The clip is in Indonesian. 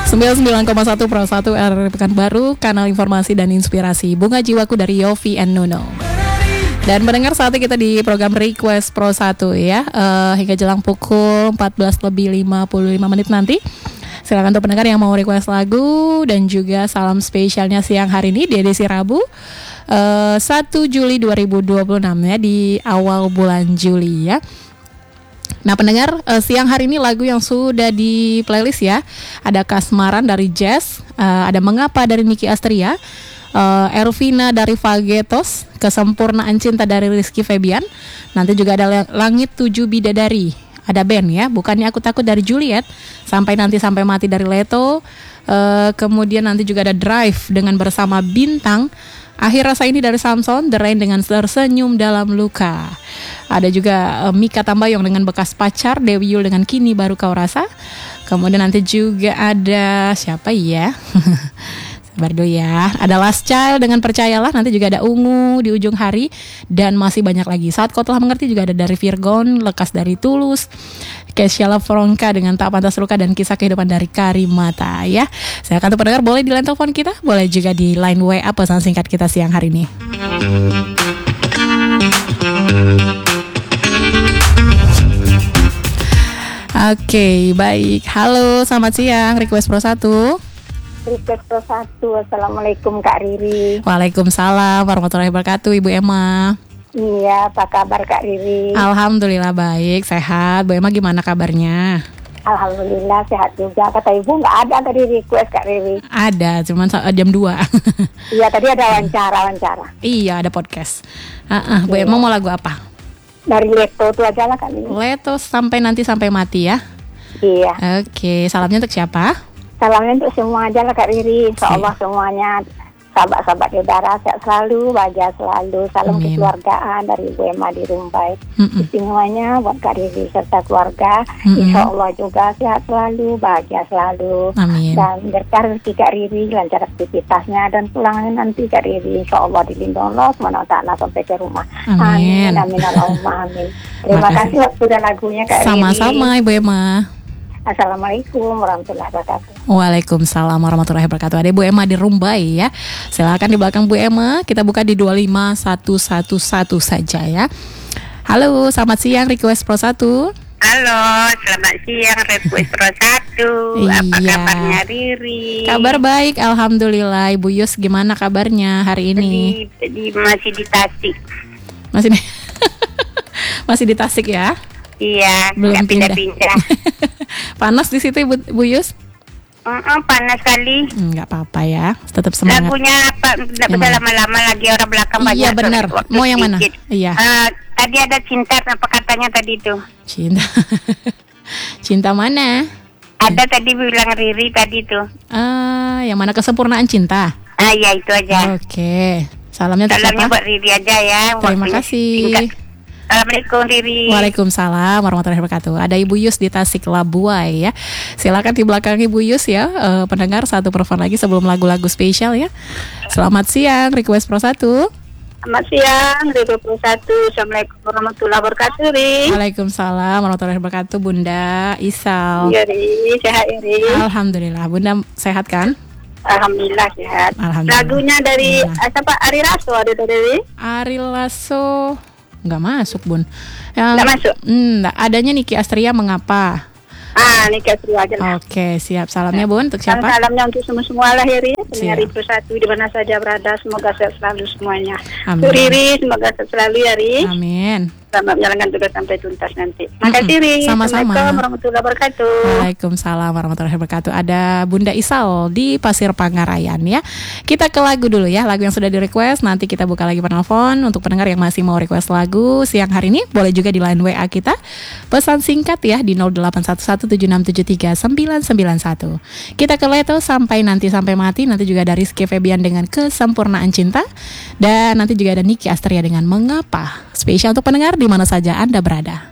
99,1 Pro 1 RRI Pekanbaru, kanal informasi dan inspirasi. Bunga Jiwaku dari Yofi and Nuno. Dan mendengar saat ini kita di program Request Pro 1 ya, hingga jelang pukul 14:55 nanti. Silakan untuk pendengar yang mau request lagu dan juga salam spesialnya siang hari ini di edisi Rabu 1 Juli 2026 ya, di awal bulan Juli ya. Nah pendengar, siang hari ini lagu yang sudah di playlist ya, ada Kasmaran dari Jazz, ada Mengapa dari Nicky Astria, Ervina dari Fagetos, Kesempurnaan Cinta dari Rizky Febian. Nanti juga ada Langit 7 Bidadari, ada band ya, Bukannya Aku Takut dari Juliet, Sampai Nanti Sampai Mati dari Leto. Kemudian nanti juga ada Drive dengan Bersama Bintang, Akhir Rasa Ini dari Samson, The Rain dengan Tersenyum Dalam Luka. Ada juga Mika Tambayong dengan Bekas Pacar, Dewi Yul dengan Kini Baru Kau Rasa. Kemudian nanti juga ada siapa ya? Sabar dulu ya. Ada Last Child dengan Percayalah. Nanti juga ada Ungu di Ujung Hari. Dan masih banyak lagi. Saat Kau Telah Mengerti juga ada dari Virgon, Lekas dari Tulus, Kesha Lavronka dengan Tak Pantas Luka, dan Kisah Kehidupan dari Karimata ya. Saya akan pendengar boleh di line telepon kita, boleh juga di line WA pesan singkat kita siang hari ini. Oke, baik. Halo, selamat siang. Request Pro 1. Request Pro 1. Assalamualaikum Kak Riri. Waalaikumsalam warahmatullahi wabarakatuh, Ibu Emma. Iya, apa kabar Kak Riri? Alhamdulillah baik, sehat. Bu Emma gimana kabarnya? Alhamdulillah sehat juga. Kata Ibu nggak ada tadi request Kak Riri. Ada, cuman jam 2. Iya, tadi ada wawancara. Iya, ada podcast. Bu Emma mau lagu apa? Dari Leto itu aja lah Kak Riri. Leto Sampai Nanti Sampai Mati ya? Iya. Oke, salamnya untuk siapa? Salamnya untuk semua aja lah Kak Riri. Insyaallah semuanya sahabat-sahabat udara sehat selalu, bahagia selalu. Salam kekeluargaan dari Ibu Emma di Rumbai. Istimewanya buat Kak Riri serta keluarga. Insyaallah juga sehat selalu, bahagia selalu. Amin. Dan berkah rezeki Kak Riri, lancar aktivitasnya dan pulangnya nanti Kak Riri. Insyaallah dilindungi Allah SWT sampai ke rumah. Amin. Amin. Allahumma amin. Terima kasih waktu dan lagunya Kak Riri. Sama-sama Ibu Emma. Assalamualaikum warahmatullahi wabarakatuh. Waalaikumsalam warahmatullahi wabarakatuh. Ada Bu Emma di Rumbai ya. Silakan di belakang Bu Emma. Kita buka di 25111 saja ya. Halo, selamat siang Request Pro 1. Halo, selamat siang Request Pro 1. Apa kabarnya Riri? Kabar baik, alhamdulillah. Ibu Yus gimana kabarnya hari ini? Masih di Tasik. Masih di Tasik ya? Iya, belum pindah-pindah. Panas di situ Bu Yus? Panas sekali. Enggak apa-apa ya, tetap semangat. Lagunya apa? Tidak bisa lama-lama lagi, orang belakang banyak. Iya benar. Mau yang mana? Iya. Tadi ada Cinta, apa katanya tadi itu? Cinta. Cinta mana? Ada tadi bilang Riri tadi itu. Yang mana Kesempurnaan Cinta? Ya itu aja. Oke. Salamnya buat Riri aja ya. Terima kasih. Assalamualaikum Riri. Waalaikumsalam warahmatullahi wabarakatuh. Ada Ibu Yus di Tasik Labuai ya. Silakan di belakang Ibu Yus ya. Pendengar satu perform lagi sebelum lagu-lagu spesial ya. Selamat siang Request Pro 1. Selamat siang Request Pro 1. Assalamualaikum warahmatullahi wabarakatuh Ri. Waalaikumsalam warahmatullahi wabarakatuh Bunda Isal. Iya Ri, sehat Ri. Alhamdulillah. Bunda sehat kan? Alhamdulillah sehat. Alhamdulillah. Lagunya dari siapa? Ari Lasso ada tadi. Ari Lasso nggak masuk Bun. Nggak masuk? Adanya Nicky Astria Mengapa. Nicky Astria aja lah. Oke, siap. Salamnya Bun untuk siapa? Salamnya untuk semua lah Riri. Pendengar Pro 1 di mana saja berada, semoga sehat selalu semuanya. Amin. Riri, semoga sehat selalu ya Ri. Amin. Selamat menjalankan tugas sampai tuntas nanti. Makasih Ri. Sama-sama. Assalamualaikum warahmatullahi wabarakatuh. Waalaikumsalam warahmatullahi wabarakatuh. Ada Bunda Isal di Pasir Pangarayan ya. Kita ke lagu dulu ya. Lagu yang sudah di request. Nanti kita buka lagi penelpon untuk pendengar yang masih mau request lagu siang hari ini. Boleh juga di line WA kita. Pesan singkat ya di 081176739991. Kita ke Leto Sampai Nanti Sampai Mati. Nanti juga ada Rizky Febian dengan Kesempurnaan Cinta. Dan nanti juga ada Nicky Astria dengan Mengapa. Spesial untuk pendengar di mana saja Anda berada.